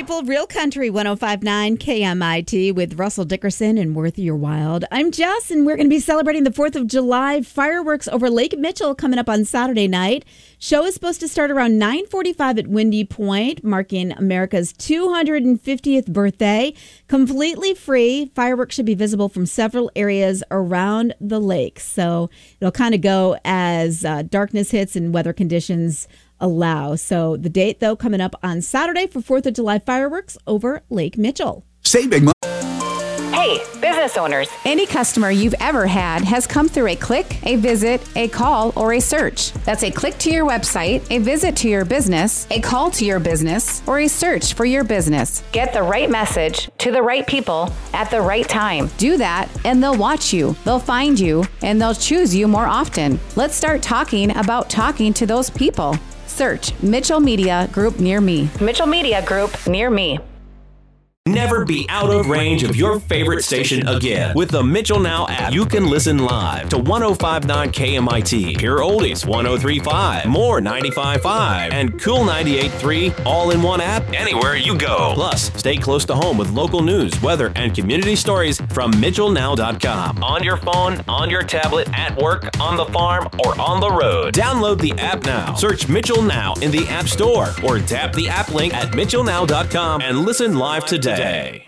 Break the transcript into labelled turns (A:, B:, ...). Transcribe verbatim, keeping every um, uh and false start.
A: people. Real Country one oh five point nine K M I T with Russell Dickerson and Worth Your Wild. I'm Jess, and we're going to be celebrating the fourth of July fireworks over Lake Mitchell coming up on Saturday night. Show is supposed to start around nine forty-five at Windy Point, marking America's two hundred fiftieth birthday. Completely free. Fireworks should be visible from several areas around the lake. So it'll kind of go as uh, darkness hits and weather conditions allow. So the date, though, coming up on Saturday for fourth of July fireworks over Lake Mitchell.
B: Save big money.
C: Hey, business owners.
D: Any customer you've ever had has come through a click, a visit, a call, or a search. That's a click to your website, a visit to your business, a call to your business, or a search for your business.
C: Get the right message to the right people at the right time.
D: Do that, and they'll watch you, they'll find you, and they'll choose you more often. Let's start talking about talking to those people. Search Mitchell Media Group near me.
C: Mitchell Media Group near me.
E: Never be out of range of your favorite station again. With the Mitchell Now app, you can listen live to one oh five point nine K M I T, Pure Oldies one oh three point five, More ninety-five point five, and Cool ninety-eight point three, all in one app anywhere you go. Plus, stay close to home with local news, weather, and community stories from Mitchell Now dot com. On your phone, on your tablet, at work, on the farm, or on the road. Download the app now. Search Mitchell Now in the App Store or tap the app link at Mitchell Now dot com and listen live today. Day.